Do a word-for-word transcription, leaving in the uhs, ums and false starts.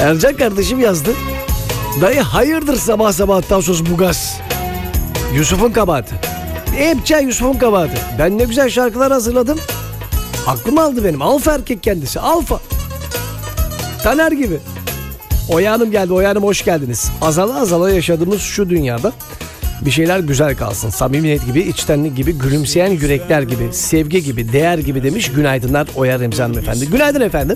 Ercan kardeşim yazdı. Dayı hayırdır sabah sabah Tarsus bu gaz? Yusuf'un kabahati. Hepçe Yusuf'un kabahati. Ben ne güzel şarkılar hazırladım. Aklım aldı benim. Alfa erkek kendisi. Alfa. Taner gibi. Oya Hanım geldi. Oya Hanım hoş geldiniz. Azala azala yaşadığımız şu dünyada bir şeyler güzel kalsın. Samimiyet gibi, içtenlik gibi, gülümseyen yürekler gibi, sevgi gibi, değer gibi demiş. Günaydınlar Oya Remzi Hanım efendi. Günaydın efendim.